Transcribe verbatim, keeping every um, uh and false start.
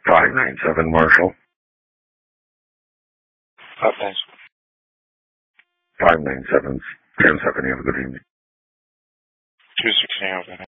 five nine seven Marshall. Five thanks. five nine seven ten seven. You have a good evening. Two sixteen.